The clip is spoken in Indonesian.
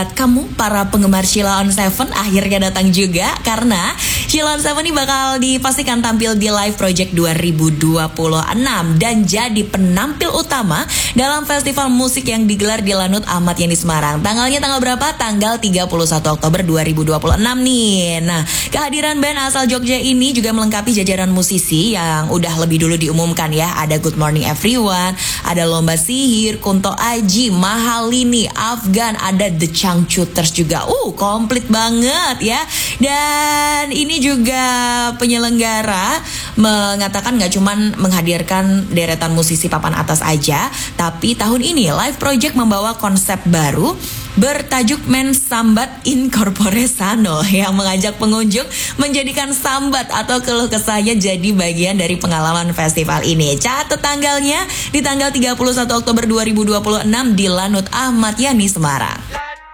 Kamu para penggemar Sheila on 7 akhirnya datang juga karena Sheila on 7 ini bakal dipastikan tampil di Live Project 2026 dan jadi penampil utama dalam festival musik yang digelar di Lanut Ahmad Yani Semarang. Tanggalnya tanggal berapa? Tanggal 31 Oktober 2026 nih. Nah, kehadiran band asal Jogja ini juga melengkapi jajaran musisi yang udah lebih dulu diumumkan ya. Ada Good Morning Everyone, ada Lomba Sihir, Kunto Aji, Mahalini, Afgan, ada The Changcuters juga. Komplit banget ya. Dan ini juga penyelenggara mengatakan gak cuman menghadirkan deretan musisi papan atas aja, tapi tahun ini Live Project membawa konsep baru bertajuk Men Sambat in Corpore Sano yang mengajak pengunjung menjadikan sambat atau keluh kesahnya jadi bagian dari pengalaman festival ini. Catat tanggalnya di tanggal 31 Oktober 2026 di Lanut Ahmad Yani Semarang.